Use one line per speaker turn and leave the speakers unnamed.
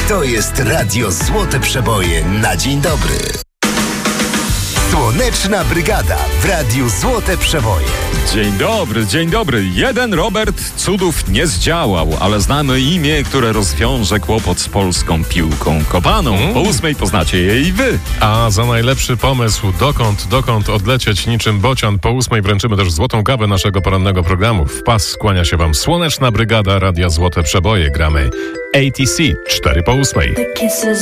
To jest Radio Złote Przeboje na dzień dobry. Słoneczna Brygada w Radiu Złote Przeboje.
Dzień dobry. Jeden Robert cudów nie zdziałał, ale znamy imię, które rozwiąże kłopot z polską piłką kopaną. Po 8 poznacie je i wy.
A za najlepszy pomysł, dokąd odlecieć niczym bocian, po 8 wręczymy też złotą kawę naszego porannego programu. W pas skłania się wam Słoneczna Brygada Radia Złote Przeboje. Gramy ATC 4 po 8.